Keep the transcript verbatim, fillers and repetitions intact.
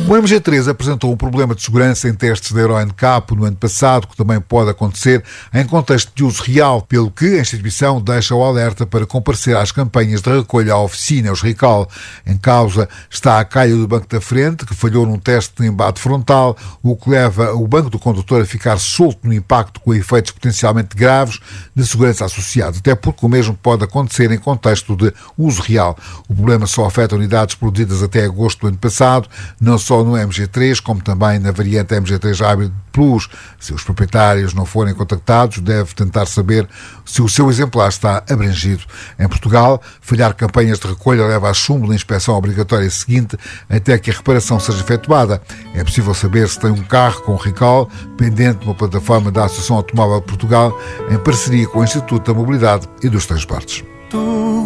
O M G três apresentou um problema de segurança em testes da Euro N C A P no ano passado, que também pode acontecer em contexto de uso real, pelo que a instituição deixa o alerta para comparecer às campanhas de recolha à oficina, os recall. Em causa está a calha do banco da frente, que falhou num teste de embate frontal, o que leva o banco do condutor a ficar solto no impacto com efeitos potencialmente graves de segurança associados, até porque o mesmo pode acontecer em contexto de uso real. O problema só afeta unidades produzidas até agosto do ano passado, não só no M G três, como também na variante M G três Hybrid Plus. Se os proprietários não forem contactados, deve tentar saber se o seu exemplar está abrangido. Em Portugal, falhar campanhas de recolha leva a chumbo na inspeção obrigatória seguinte até que a reparação seja efetuada. É possível saber se tem um carro com recall pendente numa plataforma da Associação Automóvel de Portugal, em parceria com o Instituto da Mobilidade e dos Transportes.